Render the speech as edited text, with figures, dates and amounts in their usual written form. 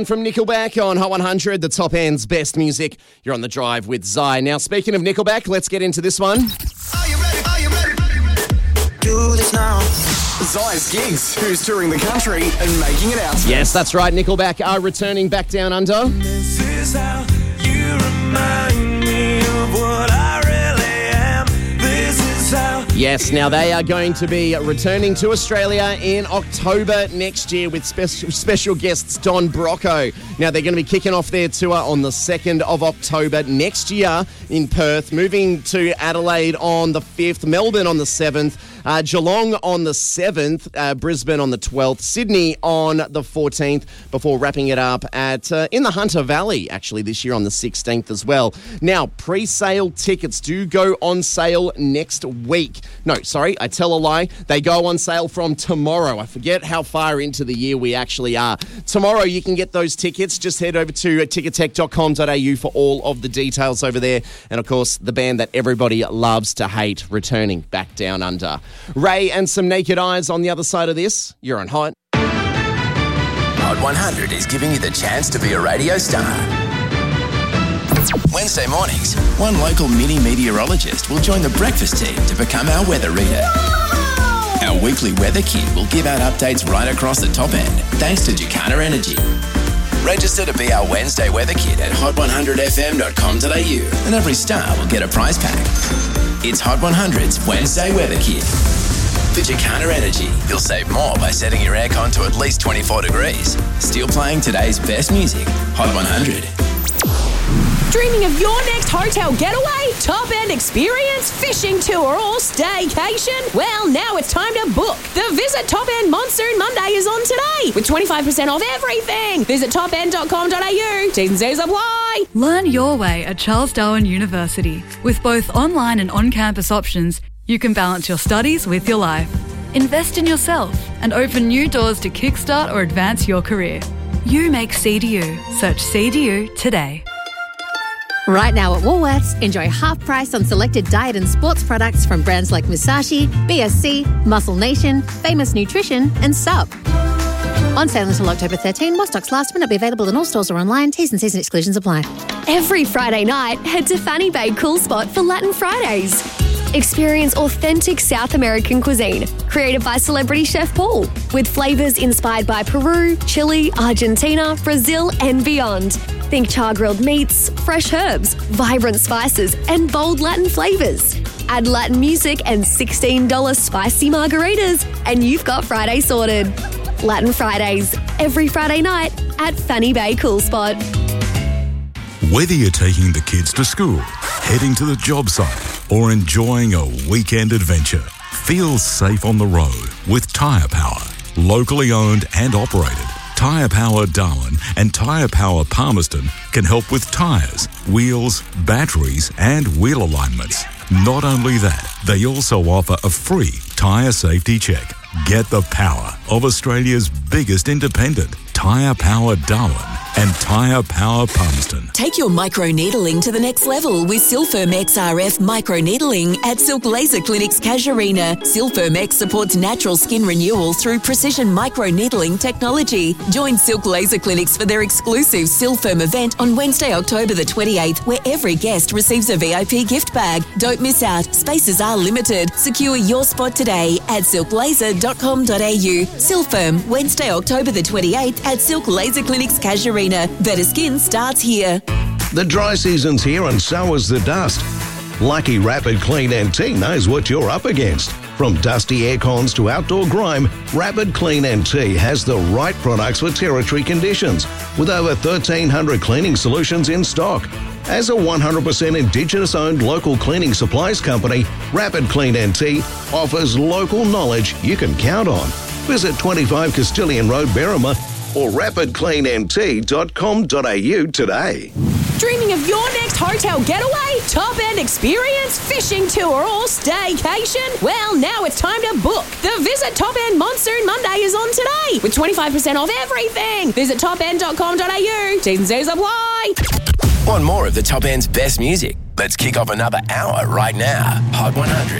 From Nickelback on Hot 100, the top end's best music. You're on the drive with Zai. Now, speaking of Nickelback, let's get into this one. Are you ready? Are you ready? Do this now. Zai's gigs, who's touring the country and making it out. Yes, that's right. Nickelback are returning back down under. This is how you remind me of what I really am. This is how. Yes, now they are going to be returning to Australia in October next year with special guests Don Brocco. Now they're going to be kicking off their tour on the 2nd of October next year in Perth, moving to Adelaide on the 5th, Melbourne on the 7th, Geelong on the 7th, Brisbane on the 12th, Sydney on the 14th, before wrapping it up at in the Hunter Valley, actually, this year on the 16th as well. Now, pre-sale tickets do go on sale next week. No, sorry, I tell a lie. They go on sale from tomorrow. I forget how far into the year we actually are. Tomorrow you can get those tickets. Just head over to tickettech.com.au for all of the details over there. And, of course, the band that everybody loves to hate returning back down under. Ray and Some Naked Eyes on the other side of this. You're on Hot. Hot 100 is giving you the chance to be a radio star. Wednesday mornings, one local mini meteorologist will join the breakfast team to become our weather reader. Our weekly weather kit will give out updates right across the top end, thanks to Jacana Energy. Register to be our Wednesday weather kit at hot100fm.com.au and every star will get a prize pack. It's Hot 100's Wednesday weather kit. For Jacana Energy, you'll save more by setting your aircon to at least 24 degrees. Still playing today's best music, Hot 100. Dreaming of your next hotel getaway, top-end experience, fishing tour or staycation? Well, now it's time to book. The Visit Top End Monsoon Monday is on today with 25% off everything. Visit topend.com.au. T's and C's apply. Learn your way at Charles Darwin University. With both online and on-campus options, you can balance your studies with your life. Invest in yourself and open new doors to kickstart or advance your career. You make CDU. Search CDU today. Right now at Woolworths, enjoy half price on selected diet and sports products from brands like Musashi, BSC, Muscle Nation, Famous Nutrition and Sup. On sale until October 13, more stocks last, will not be available in all stores or online. T's and C's and exclusions apply. Every Friday night, head to Fanny Bay Cool Spot for Latin Fridays. Experience authentic South American cuisine, created by celebrity chef Paul, with flavours inspired by Peru, Chile, Argentina, Brazil and beyond. Think char-grilled meats, fresh herbs, vibrant spices and bold Latin flavours. Add Latin music and $16 spicy margaritas and you've got Friday sorted. Latin Fridays, every Friday night at Fanny Bay Cool Spot. Whether you're taking the kids to school, heading to the job site, or enjoying a weekend adventure, feel safe on the road with Tyre Power. Locally owned and operated, Tyre Power Darwin and Tyre Power Palmerston can help with tyres, wheels, batteries and wheel alignments. Not only that, they also offer a free tyre safety check. Get the power of Australia's biggest independent, Tyre Power Darwin and Tyre Power Palmerston. Take your microneedling to the next level with Silfirm XRF Microneedling at Silk Laser Clinics Casuarina. Silfirm X supports natural skin renewal through precision microneedling technology. Join Silk Laser Clinics for their exclusive Silfirm event on Wednesday, October the 28th, where every guest receives a VIP gift bag. Don't miss out. Spaces are limited. Secure your spot today at silklaser.com.au. Silfirm, Wednesday, October the 28th at Silk Laser Clinics Casuarina. Better skin starts here. The dry season's here and so is the dust. Lucky Rapid Clean NT knows what you're up against. From dusty aircons to outdoor grime, Rapid Clean NT has the right products for territory conditions, with over 1,300 cleaning solutions in stock. As a 100% Indigenous-owned local cleaning supplies company, Rapid Clean NT offers local knowledge you can count on. Visit 25 Castilian Road, Berrima, or rapidcleannt.com.au today. Dreaming of your next hotel getaway, top-end experience, fishing tour or staycation? Well, now it's time to book. The Visit Top End Monsoon Monday is on today with 25% off everything. Visit topend.com.au. T's and C's apply. Want more of the top end's best music? Let's kick off another hour right now. Hot 100